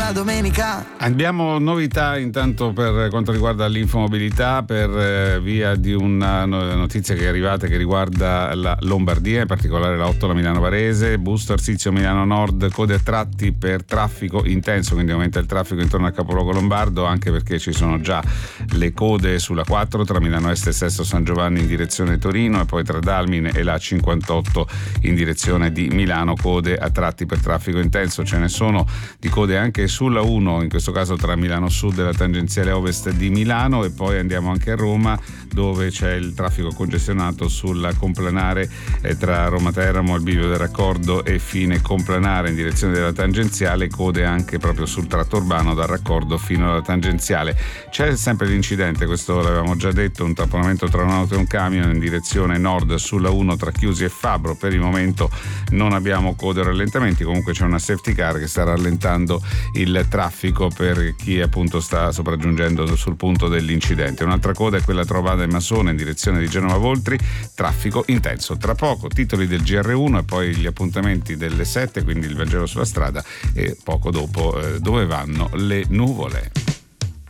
la domenica. Abbiamo novità intanto per quanto riguarda l'infomobilità, per via di una notizia che è arrivata che riguarda la Lombardia, in particolare la 8 la Milano Varese, bus Arsizio Milano Nord, code a tratti per traffico intenso, quindi aumenta il traffico intorno al capoluogo lombardo, anche perché ci sono già le code sulla 4 tra Milano Est e Sesto San Giovanni in direzione Torino, e poi tra Dalmine e la 58 in direzione di Milano, code a tratti per traffico intenso. Ce ne sono di code anche sulla 1, in questo caso tra Milano Sud e la tangenziale ovest di Milano, e poi andiamo anche a Roma, dove c'è il traffico congestionato sulla complanare tra Roma Teramo, il bivio del raccordo e fine complanare in direzione della tangenziale, code anche proprio sul tratto urbano dal raccordo fino alla tangenziale. C'è sempre l'incidente, questo l'avevamo già detto, un tamponamento tra un'auto e un camion in direzione nord sulla 1 tra Chiusi e Fabbro. Per il momento non abbiamo code o rallentamenti, comunque c'è una safety car che sta rallentando il traffico per chi appunto sta sopraggiungendo sul punto dell'incidente. Un'altra coda è quella tra Ovada e Masone in direzione di Genova Voltri, traffico intenso. Tra poco titoli del GR1 e poi gli appuntamenti delle 7, quindi il Vangelo sulla strada, e poco dopo dove vanno le nuvole.